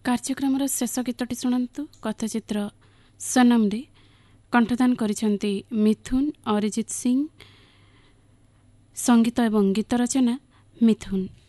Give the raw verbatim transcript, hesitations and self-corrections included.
କାର୍ଯ୍ୟକ୍ରମର ଶେଷ ଗୀତଟି ଶୁଣନ୍ତୁ। କଥାଚିତ୍ର ସନମରେ କଣ୍ଠଦାନ କରିଛନ୍ତି ମିଥୁନ, ଅରିଜିତ ସିଂ। ସଙ୍ଗୀତ ଏବଂ ଗୀତ ରଚନା ମିଥୁନ।